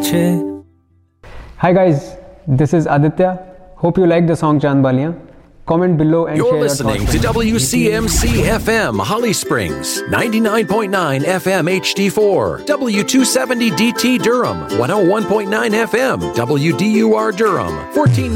पीछे. Hi guys, this is Aditya. Hope you like the song Chand Baliyan. Comment below and You're share your listening thoughts. to WCMC FM Holly Springs, 99.9 FM HD4, W270 DT Durham, 101.9 FM WDUR Durham, 14